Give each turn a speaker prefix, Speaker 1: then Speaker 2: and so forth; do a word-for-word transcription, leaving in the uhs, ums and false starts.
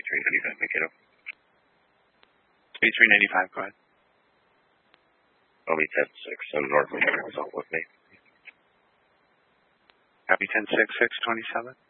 Speaker 1: three ninety-five, make it up. three ninety-five, go ahead.
Speaker 2: I'll be ten six, and North America's all with me.
Speaker 1: Copy ten six, six twenty-seven.